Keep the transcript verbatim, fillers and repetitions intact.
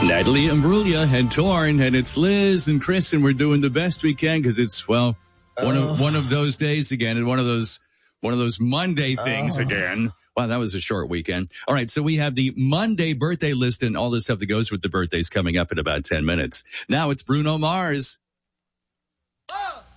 Natalie Imbruglia and Torn, and it's Liz and Chris, and we're doing the best we can because it's, well, one of one of those days again, and one of those one of those Monday things Oh. again. Wow, that was a short weekend. All right, so we have the Monday birthday list and all the stuff that goes with the birthdays coming up in about ten minutes. Now it's Bruno Mars. Oh.